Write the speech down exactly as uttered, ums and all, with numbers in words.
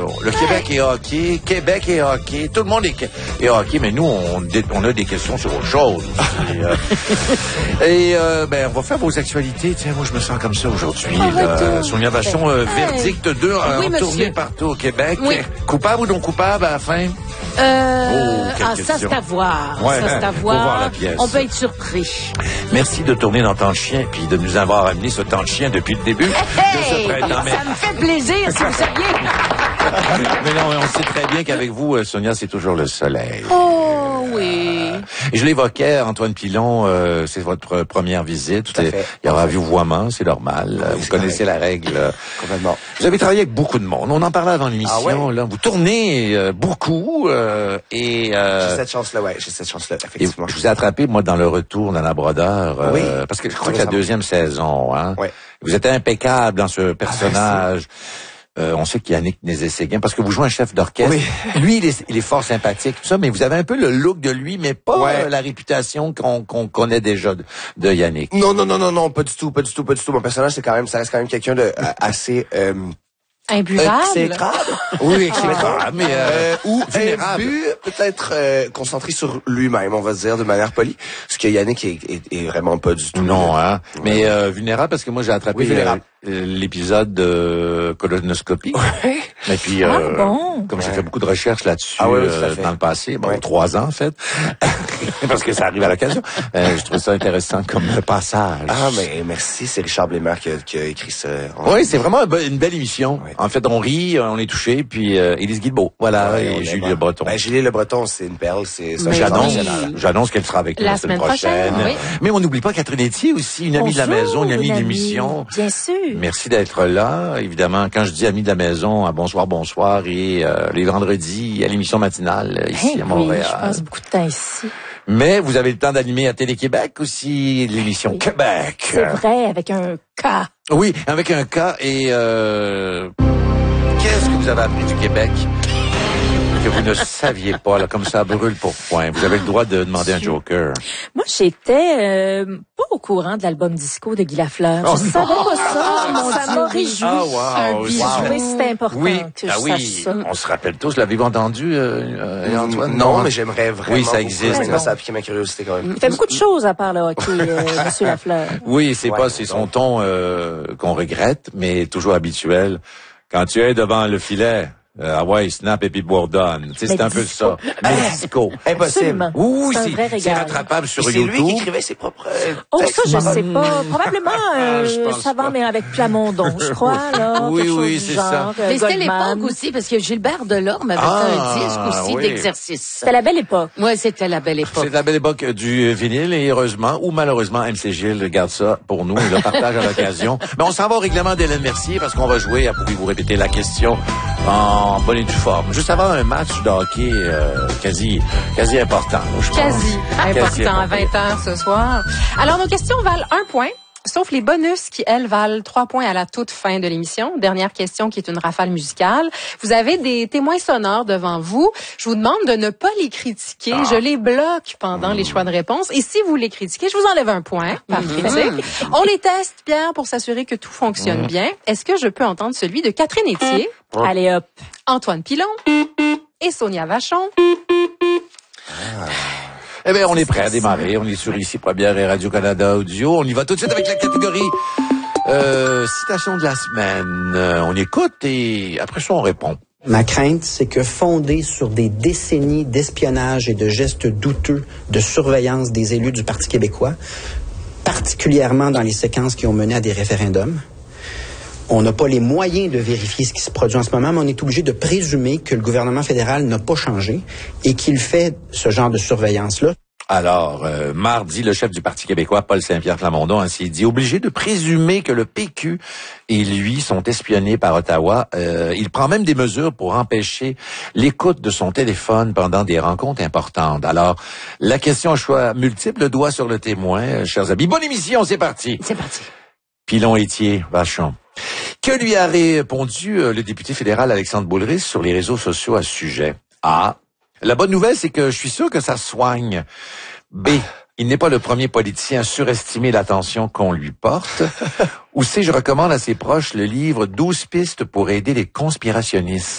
Le Québec est hockey, Québec est hockey, tout le monde est, est hockey, mais nous, on, on a des questions sur autre chose. et euh, et euh, ben, on va faire vos actualités. Tiens, moi, je me sens comme ça aujourd'hui. Oh, Sonia Vachon, euh, hey. Verdict deux, oui, en tournée partout au Québec. Oui. Coupable ou non coupable à la fin? Euh, oh, ah, ça, c'est à voir. Ouais, ça, c'est à voir. voir la pièce. On peut être surpris. Merci de tourner dans Temps de chien puis de nous avoir amené ce temps de chien depuis le début hey, de ce printemps. Ça me fait plaisir, si vous saviez. Mais non, on sait très bien qu'avec vous, Sonia, c'est toujours le soleil. Oh, oui. Et je l'évoquais, Antoine Pilon, euh, c'est votre première visite. Tout est, il y aura vouvoiement, c'est normal. Oui, vous connaissez correct. La règle. Complètement. Vous avez travaillé avec beaucoup de monde. On en parlait avant l'émission. Ah ouais? Là. Vous tournez euh, beaucoup. Euh, et euh, j'ai cette chance-là, ouais. J'ai cette chance-là, effectivement. Je vous ai attrapé, moi, dans le retour dans la Brodeur. Euh, oui. Parce que je crois que la deuxième saison, hein. Oui. Vous êtes impeccable dans ce personnage. Ah, Euh, on sait qu'il y a Yannick Nézet-Séguin, parce que vous jouez un chef d'orchestre. Oui. Lui, il est, il est fort sympathique, tout ça, mais vous avez un peu le look de lui, mais pas ouais. euh, la réputation qu'on qu'on connaît déjà de, de Yannick. Non, non, non, non, non, pas du tout, pas du tout, pas du tout. Mon personnage, c'est quand même, ça reste quand même quelqu'un de euh, assez... Euh, Imbuvable. Exécrable. Oui, exécrable, mais euh, euh, ou vulnérable. imbu, peut-être euh, concentré sur lui-même, on va se dire de manière polie. Ce que Yannick est, est, est vraiment pas du tout. Non, hein. Mais euh, vulnérable parce que moi j'ai attrapé oui, euh, l'épisode de colonoscopie. Ouais. Et puis euh, ah, bon. comme ouais. j'ai fait beaucoup de recherches là-dessus ah, ouais, euh, dans le passé, bon ouais. trois ans en fait, parce que ça arrive à l'occasion. Euh, je trouve ça intéressant comme passage. Ah mais merci, c'est Richard Blémer qui a, qui a écrit ça. Oui, c'est vraiment une belle émission. Ouais. En fait, on rit, on est touché, puis euh, Élise Guilbeault, voilà, ouais, et Julie Le Breton. Ben, Julie Le Breton, c'est une perle, c'est ça. J'annonce, j'annonce qu'elle sera avec nous la, la semaine prochaine. prochaine. Oui. Mais on n'oublie pas Catherine Etier aussi, une amie Bonjour, de la maison, une amie une de l'émission. Bien sûr. Merci d'être là. Évidemment, quand je dis amie de la maison, à bonsoir, bonsoir, et euh, les vendredis à l'émission matinale ici hey, à Montréal. Oui, je passe beaucoup de temps ici. Mais vous avez le temps d'animer à Télé-Québec aussi l'émission oui. Québec. C'est vrai, avec un K. Oui, avec un K et euh, qu'est-ce que vous avez appris du Québec que vous ne saviez pas, là, comme ça brûle pour point? Vous avez le droit de demander un joker. Moi, j'étais euh, pas au courant de l'album disco de Guy Lafleur. Oh, je savais pas ça. Oh, ça m'a réjoui. Ah, wow, un bijou. Wow. C'est important oui. que je ah, oui. sache ça. On se rappelle tous. L'avez-vous entendu, euh, Antoine? Non, non, mais j'aimerais vraiment. Oui, ça existe. Bon. Ça a piqué ma curiosité quand même. Il fait beaucoup de choses à part le hockey, euh, Monsieur Lafleur. Oui, c'est ouais, pas, c'est son ton euh, qu'on regrette, mais toujours habituel. Quand tu es devant le filet, Euh, ah ouais, snap et puis bourdonne. Tu sais, c'est un peu ça. Mais disco. Impossible. Oui, c'est, c'est rattrapable sur c'est YouTube. C'est lui qui écrivait ses propres Oh, ça, je sais pas. Probablement, euh, ah, savant, pas. mais avec Plamondon, je crois, là. Oui, oui, c'est genre, ça. Euh, mais c'était Goldman. l'époque aussi, parce que Gilbert Delorme avait ah, fait un disque aussi oui. d'exercice. C'était la belle époque. Oui, c'était la belle époque. C'est la belle époque du vinyle, et heureusement, ou malheureusement, M C Gilles garde ça pour nous et le partage à l'occasion. Mais on s'en va au règlement d'Hélène Mercier, parce qu'on va jouer, à pouvez-vous répéter la question en bonne et due forme. Juste avant un match de hockey euh, quasi quasi important. Là, je quasi, pense. important, quasi important à vingt heures ce soir. Alors, nos questions valent un point, sauf les bonus qui, elles, valent trois points à la toute fin de l'émission. Dernière question qui est une rafale musicale. Vous avez des témoins sonores devant vous. Je vous demande de ne pas les critiquer. Ah. Je les bloque pendant mmh. les choix de réponse. Et si vous les critiquez, je vous enlève un point par critique. Mmh. On les teste, Pierre, pour s'assurer que tout fonctionne mmh. bien. Est-ce que je peux entendre celui de Catherine Etier? Mmh. Allez, hop. Antoine Pilon et Sonia Vachon. Ah. Eh bien, on est prêt à démarrer. On est sur ici, Première et Radio-Canada Audio. On y va tout de suite avec la catégorie euh, citation de la semaine. Euh, on écoute et après ça, on répond. Ma crainte, c'est que fondée sur des décennies d'espionnage et de gestes douteux de surveillance des élus du Parti québécois, particulièrement dans les séquences qui ont mené à des référendums, on n'a pas les moyens de vérifier ce qui se produit en ce moment, mais on est obligé de présumer que le gouvernement fédéral n'a pas changé et qu'il fait ce genre de surveillance-là. Alors, euh, mardi, le chef du Parti québécois, Paul Saint-Pierre Plamondon, s'est dit obligé de présumer que le P Q et lui sont espionnés par Ottawa. Euh, il prend même des mesures pour empêcher l'écoute de son téléphone pendant des rencontres importantes. Alors, la question à choix multiple, doigt sur le témoin, euh, chers amis. Bonne émission, c'est parti. C'est parti. Pilon, Etier, Vachon. Que lui a répondu euh, le député fédéral Alexandre Boulris sur les réseaux sociaux à ce sujet? A. La bonne nouvelle, c'est que je suis sûr que ça soigne. B. Il n'est pas le premier politicien à surestimer l'attention qu'on lui porte. Ou C. Je recommande à ses proches le livre douze pistes pour aider les conspirationnistes.